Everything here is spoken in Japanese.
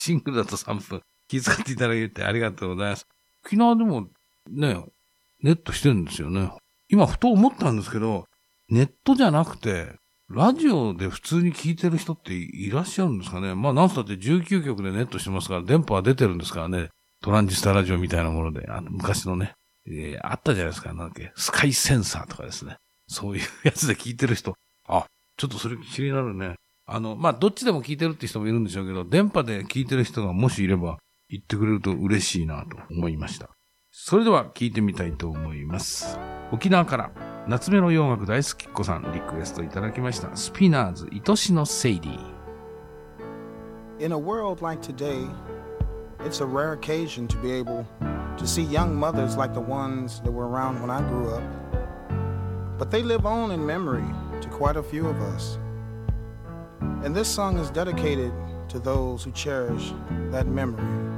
シングルだと3分。気遣っていただいてありがとうございます。沖縄でもね、ネットしてるんですよね。今ふと思ったんですけど、ネットじゃなくて、ラジオで普通に聞いてる人っていらっしゃるんですかね。まあなんつったって19局でネットしてますから、電波は出てるんですからね。トランジスタラジオみたいなもので、昔のね、あったじゃないですか。なんだっけ、スカイセンサーとかですね。そういうやつで聞いてる人。あ、ちょっとそれ気になるね。まあどっちでも聞いてるって人もいるんでしょうけど、電波で聞いてる人がもしいれば言ってくれると嬉しいなと思いました。それでは聞いてみたいと思います。沖縄から夏目の洋楽大好きっ子さんリクエストいただきました。スピナーズ愛しのセイリー。 In a world like today, it's a rare occasion to be able to see young mothers like the ones that were around when I grew up. But they live on in memory to quite a few of us. And this song is dedicated to those who cherish that memory.